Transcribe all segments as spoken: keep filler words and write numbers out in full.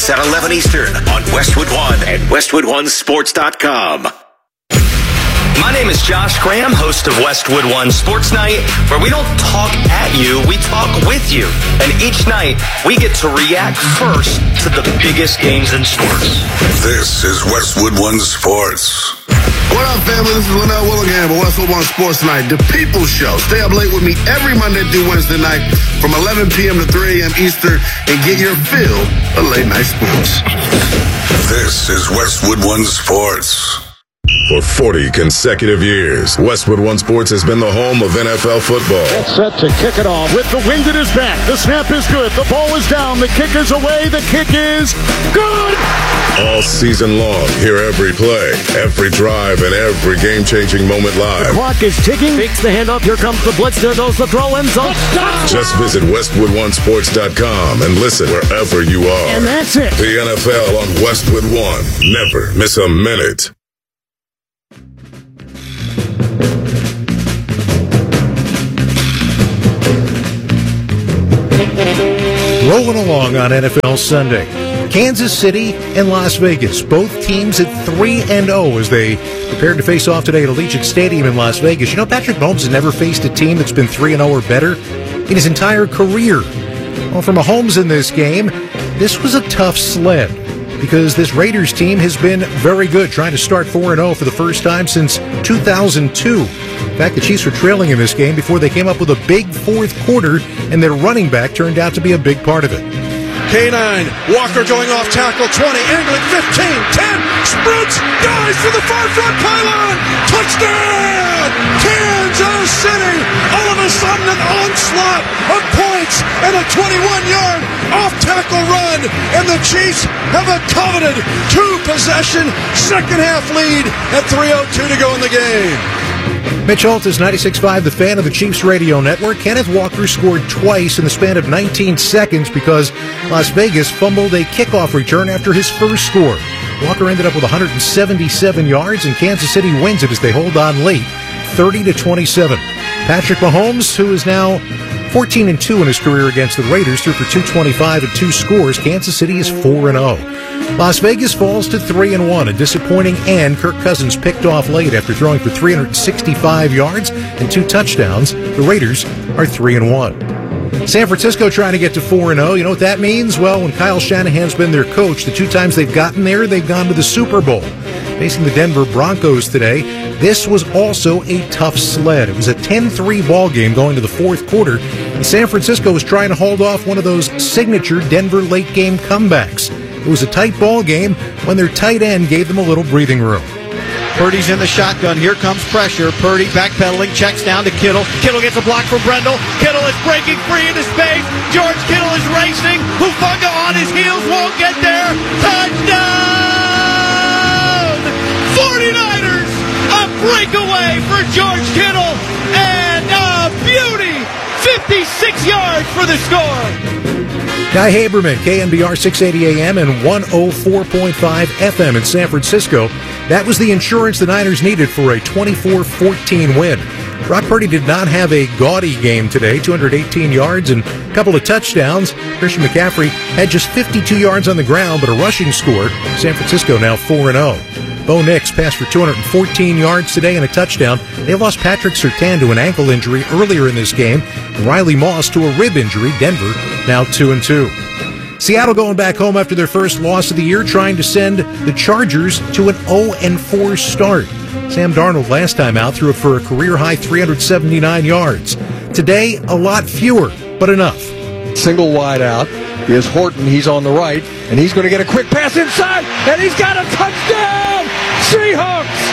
weeknights at eleven Eastern on Westwood One and Westwood One Sports dot com. My name is Josh Graham, host of Westwood One Sports Night, where we don't talk at you, we talk with you. And each night, we get to react first to the biggest games in sports. This is Westwood One Sports. What up, family? This is Linnell Willingham of Westwood One Sports Night, the People's Show. Stay up late with me every Monday through Wednesday night from eleven p.m. to three a.m. Eastern and get your fill of late night sports. This is Westwood One Sports. For forty consecutive years, Westwood One Sports has been the home of N F L football. It's set to kick it off with the wind at his back. The snap is good. The ball is down. The kick is away. The kick is good. All season long, hear every play, every drive, and every game-changing moment live. The clock is ticking. Fakes the handoff. Here comes the blitz. There goes the throw. End zone. Just visit Westwood One Sports dot com and listen wherever you are. And that's it. The N F L on Westwood One. Never miss a minute. Rolling along on N F L Sunday. Kansas City and Las Vegas, both teams at three and oh as they prepare to face off today at Allegiant Stadium in Las Vegas. You know, Patrick Mahomes has never faced a team that's been three and oh or better in his entire career. Well, for Mahomes in this game, this was a tough sled because this Raiders team has been very good, trying to start four and oh for the first time since two thousand two. In fact, the Chiefs were trailing in this game before they came up with a big fourth quarter, and their running back turned out to be a big part of it. K nine, Walker going off tackle, twenty, angling, fifteen, ten, sprints, dives to the far front pylon, touchdown, Kansas City, all of a sudden an onslaught of points and a twenty-one-yard off-tackle run, and the Chiefs have a coveted two-possession second-half lead at three oh two to go in the game. Mitch Holt is ninety-six point five, the fan of the Chiefs radio network. Kenneth Walker scored twice in the span of nineteen seconds because Las Vegas fumbled a kickoff return after his first score. Walker ended up with one hundred seventy-seven yards, and Kansas City wins it as they hold on late, thirty to twenty-seven. Patrick Mahomes, who is now fourteen and two in his career against the Raiders, threw for two twenty-five and two scores. Kansas City is four and oh. Las Vegas falls to three and one. A disappointing and Kirk Cousins picked off late after throwing for three hundred sixty-five yards and two touchdowns. The Raiders are three and one. San Francisco trying to get to four and oh. You know what that means? Well, when Kyle Shanahan's been their coach, the two times they've gotten there, they've gone to the Super Bowl. Facing the Denver Broncos today, this was also a tough sled. It was a ten three ball game going to the fourth quarter, and San Francisco was trying to hold off one of those signature Denver late game comebacks. It was a tight ball game when their tight end gave them a little breathing room. Purdy's in the shotgun. Here comes pressure. Purdy backpedaling, checks down to Kittle. Kittle gets a block from Brendel. Kittle is breaking free into space. George Kittle is racing. Hufanga on his heels, won't get there. Touchdown! forty-niners! A breakaway for George Kittle. And a beauty! fifty-six yards for the score. Guy Haberman, K N B R six eighty A M and one oh four point five F M in San Francisco. That was the insurance the Niners needed for a twenty-four fourteen win. Brock Purdy did not have a gaudy game today, two hundred eighteen yards and a couple of touchdowns. Christian McCaffrey had just fifty-two yards on the ground, but a rushing score. San Francisco now four and oh. Bo Nix passed for two hundred fourteen yards today and a touchdown. They lost Patrick Surtain to an ankle injury earlier in this game, and Riley Moss to a rib injury. Denver now two and two. Seattle going back home after their first loss of the year, trying to send the Chargers to an oh and four start. Sam Darnold last time out threw it for a career-high three hundred seventy-nine yards. Today, a lot fewer, but enough. Single wide out is Horton. He's on the right, and he's going to get a quick pass inside, and he's got a touchdown! Seahawks!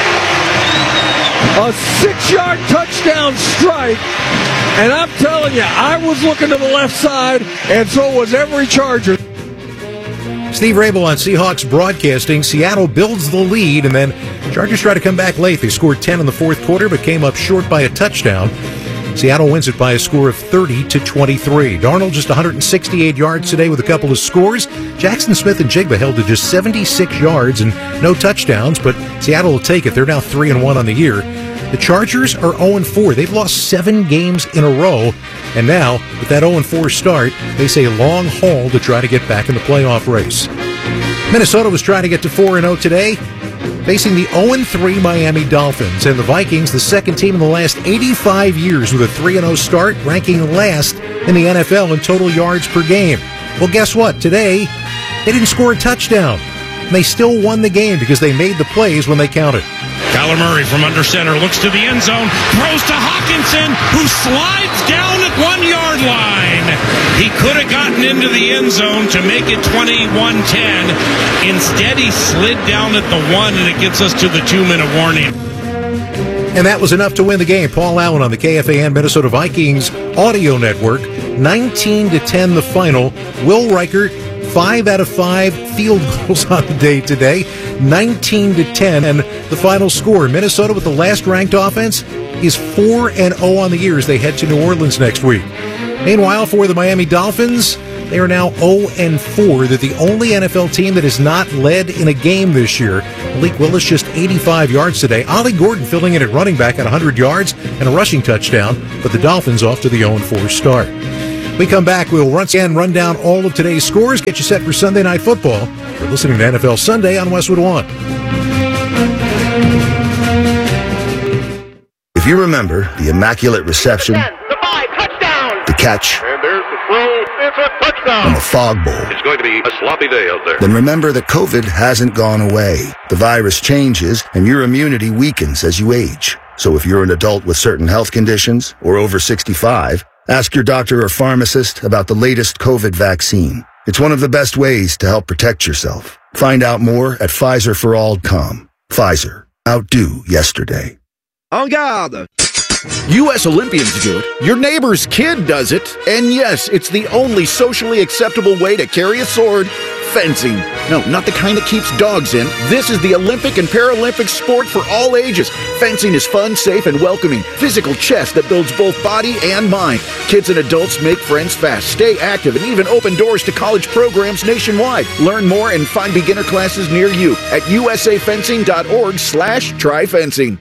A six-yard touchdown strike. And I'm telling you, I was looking to the left side, and so was every Charger. Steve Rabel on Seahawks Broadcasting. Seattle builds the lead, and then Chargers try to come back late. They scored ten in the fourth quarter, but came up short by a touchdown. Seattle wins it by a score of thirty to twenty-three. Darnold just one hundred sixty-eight yards today with a couple of scores. Jackson Smith and Jigba held to just seventy-six yards and no touchdowns, but Seattle will take it. They're now three and one on the year. The Chargers are oh and four. They've lost seven games in a row. And now, with that oh and four start, they say a long haul to try to get back in the playoff race. Minnesota was trying to get to four and oh today, facing the oh and three Miami Dolphins. And the Vikings, the second team in the last eighty-five years with a three and oh start, ranking last in the N F L in total yards per game. Well, guess what? Today, they didn't score a touchdown. And they still won the game because they made the plays when they counted. Kyler Murray from under center looks to the end zone, throws to Hawkinson, who slides down at one-yard line. He could have gotten into the end zone to make it twenty-one ten. Instead, he slid down at the one, and it gets us to the two-minute warning. And that was enough to win the game. Paul Allen on the K F A N Minnesota Vikings audio network. nineteen to ten the final. Will Reichert, five out of five field goals on the day today. nineteen to ten. And the final score, Minnesota with the last ranked offense is four and oh on the year as they head to New Orleans next week. Meanwhile, for the Miami Dolphins, they are now oh and four. They're the only N F L team that has not led in a game this year. Malik Willis just eighty-five yards today. Ollie Gordon filling in at running back at one hundred yards and a rushing touchdown, but the Dolphins off to the oh and four start. We come back, we'll once again run down all of today's scores, get you set for Sunday Night Football. You're listening to N F L Sunday on Westwood One. If you remember the Immaculate Reception, the five, touchdown, the catch, and there's the throw, it's a touchdown, and the Fog Bowl, it's going to be a sloppy day out there. Then remember that COVID hasn't gone away. The virus changes, and your immunity weakens as you age. So if you're an adult with certain health conditions or over sixty-five, ask your doctor or pharmacist about the latest COVID vaccine. It's one of the best ways to help protect yourself. Find out more at Pfizer for all dot com. Pfizer. Outdo yesterday. En garde! U S Olympians do it, your neighbor's kid does it, and yes, it's the only socially acceptable way to carry a sword. Fencing. No, not the kind that keeps dogs in. This is the Olympic and Paralympic sport for all ages. Fencing is fun, safe, and welcoming. Physical chess that builds both body and mind. Kids and adults make friends fast, stay active, and even open doors to college programs nationwide. Learn more and find beginner classes near you at usafencing.org slash try fencing.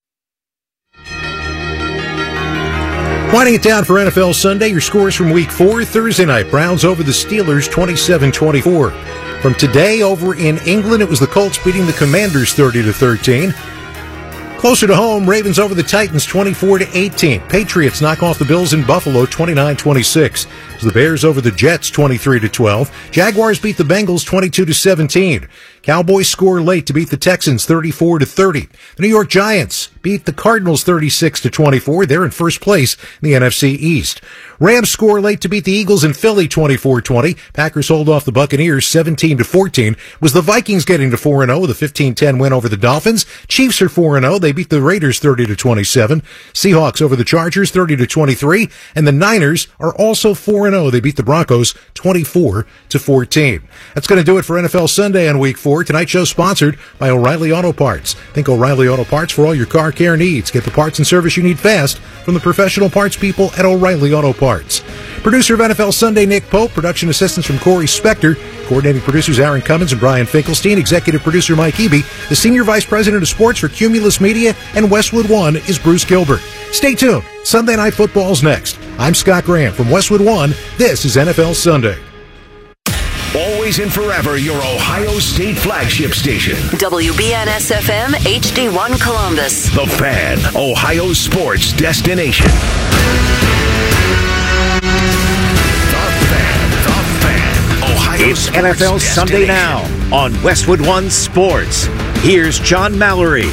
Winding it down for N F L Sunday, your scores from Week four. Thursday night, Browns over the Steelers, twenty-seven twenty-four. From today over in England, it was the Colts beating the Commanders thirty to thirteen. Closer to home, Ravens over the Titans, twenty-four to eighteen. Patriots knock off the Bills in Buffalo, twenty-nine twenty-six. The Bears over the Jets, twenty-three to twelve. Jaguars beat the Bengals, twenty-two to seventeen. Cowboys score late to beat the Texans, thirty-four to thirty. The New York Giants beat the Cardinals, thirty-six to twenty-four. They're in first place in the N F C East. Rams score late to beat the Eagles in Philly, twenty-four twenty. Packers hold off the Buccaneers, seventeen to fourteen. Was the Vikings getting to four and oh with a fifteen ten win over the Dolphins. Chiefs are four and oh. They beat the Raiders thirty to twenty-seven. Seahawks over the Chargers, thirty to twenty-three. And the Niners are also four and oh. They beat the Broncos twenty-four to fourteen. That's going to do it for N F L Sunday on Week four. Tonight's show sponsored by O'Reilly Auto Parts. Think O'Reilly Auto Parts for all your car care needs. Get the parts and service you need fast from the professional parts people at O'Reilly Auto Parts. Producer of N F L Sunday, Nick Pope. Production assistance from Corey Spector. Coordinating producers Aaron Cummins and Brian Finkelstein. Executive producer Mike Eby. The Senior Vice President of Sports for Cumulus Media and Westwood One is Bruce Gilbert. Stay tuned. Sunday Night Football's next. I'm Scott Graham from Westwood One. This is N F L Sunday. Always and forever your Ohio State flagship station. W B N S F M H D one Columbus. The Fan, Ohio sports destination. The Fan, The Fan, Ohio It's N F L Sunday now on Westwood One Sports. Here's John Mallory.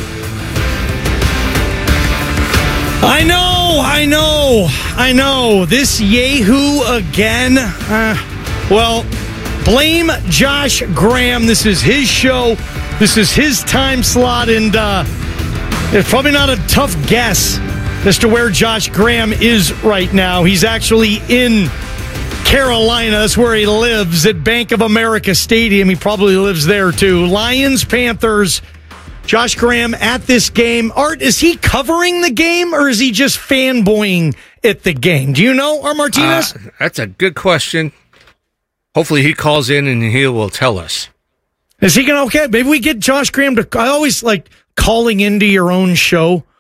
I know, I know, I know. This Yahoo again. Uh, well, blame Josh Graham. This is his show. This is his time slot, and uh, it's probably not a tough guess as to where Josh Graham is right now. He's actually in Carolina. That's where he lives, at Bank of America Stadium. He probably lives there, too. Lions, Panthers. Josh Graham at this game. Art, is he covering the game or is he just fanboying at the game? Do you know, Art Martinez? Uh, that's a good question. Hopefully he calls in and he will tell us. Is he going to, okay, maybe we get Josh Graham to, I always like calling into your own show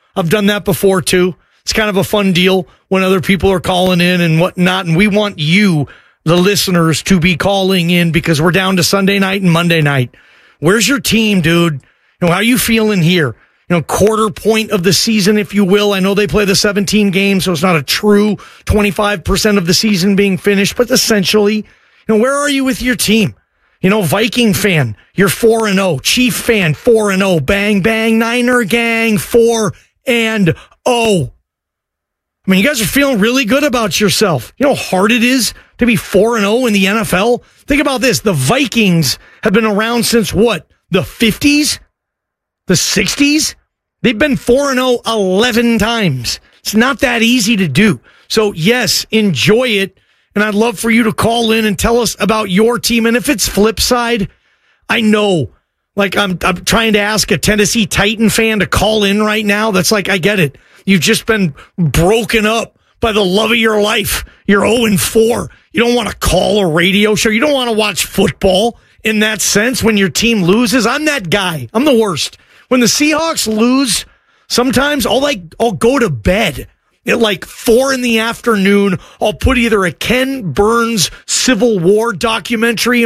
I've done that before too. It's kind of a fun deal when other people are calling in and whatnot. And we want you, the listeners, to be calling in because we're down to Sunday night and Monday night. Where's your team, dude? You know, how are you feeling here? You know, quarter point of the season, if you will. I know they play the seventeen games, so it's not a true twenty-five percent of the season being finished, but essentially, you know, where are you with your team? You know, Viking fan, you're four and oh. Chief fan, four and oh. Bang, bang, Niner gang, four and oh. I mean, you guys are feeling really good about yourself. You know how hard it is to be four and oh in the N F L? Think about this. The Vikings have been around since what? The fifties? The sixties? They've been four and oh eleven times. It's not that easy to do. So, yes, enjoy it. And I'd love for you to call in and tell us about your team. And if it's flip side, I know, like I'm, I'm trying to ask a Tennessee Titan fan to call in right now. That's like, I get it. You've just been broken up by the love of your life. You're oh and four. You don't want to call a radio show. You don't want to watch football in that sense when your team loses. I'm that guy. I'm the worst. When the Seahawks lose, sometimes I'll like I'll go to bed at like four in the afternoon. I'll put either a Ken Burns Civil War documentary